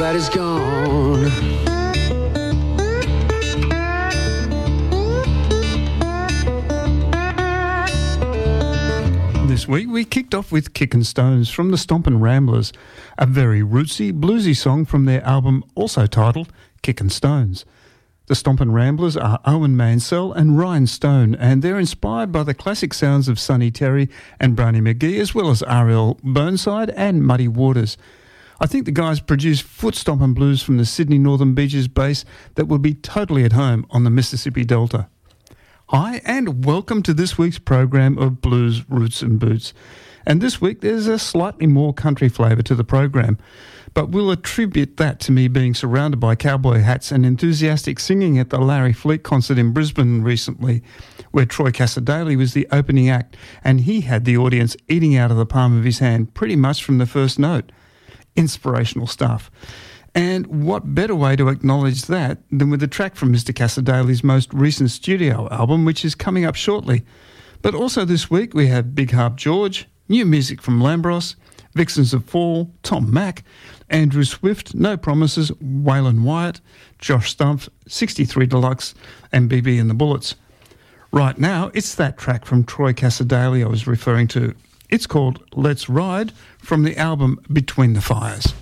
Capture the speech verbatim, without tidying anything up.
that is gone. This week we kicked off with Kickin' Stones from the Stompin' Ramblers, a very rootsy, bluesy song from their album also titled Kickin' Stones. The Stompin' Ramblers are Owen Mansell and Ryan Stone, and they're inspired by the classic sounds of Sonny Terry and Brownie McGee, as well as R L Burnside and Muddy Waters. I think the guys produce foot stompin' blues from the Sydney Northern Beaches base that will be totally at home on the Mississippi Delta. Hi, and welcome to this week's program of Blues, Roots and Boots. And this week there's a slightly more country flavour to the program, but we'll attribute that to me being surrounded by cowboy hats and enthusiastic singing at the Larry Fleet concert in Brisbane recently, where Troy Cassar-Daley was the opening act, and he had the audience eating out of the palm of his hand pretty much from the first note. Inspirational stuff. And what better way to acknowledge that than with a track from Mister Cassar-Daley's most recent studio album, which is coming up shortly. But also this week we have Big Harp George, new music from Lambros, Vixens of Fall, Tom Mack, Andrew Swift, No Promises, Waylon Wyatt, Josh Stumpf, sixty-three Deluxe, and B B and the Bullets. Right now, it's that track from Troy Cassar-Daley I was referring to. It's called Let's Ride from the album Between the Fires.